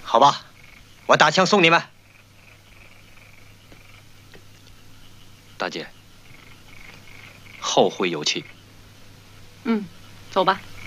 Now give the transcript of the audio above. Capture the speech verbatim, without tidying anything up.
好吧，我打枪送你们。 大姐，后会有期。 嗯，走吧。